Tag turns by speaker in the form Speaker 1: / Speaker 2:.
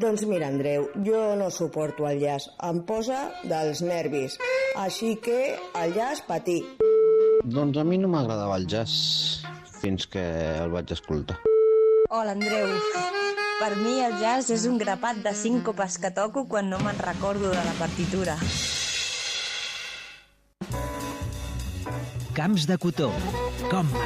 Speaker 1: Doncs mira, Andreu, jo no suporto el jazz. Em posa dels nervis. Així que el jazz patí.
Speaker 2: Doncs a mi no m'agradava el jazz fins que el vaig escoltar.
Speaker 3: Hola, Andreu. Per mi el jazz és un grapat de síncopes que toco quan no me'n recordo de la partitura.
Speaker 4: Camps de cotó. Com